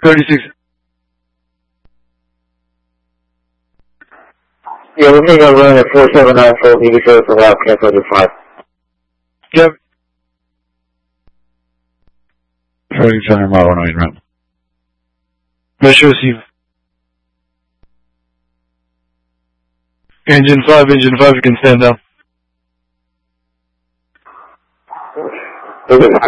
36. Yeah, we're going to run at 4794, you can for lap, cancel to 5. Yep. 37 mile 108 round. Metro receive. Engine 5, you can stand down.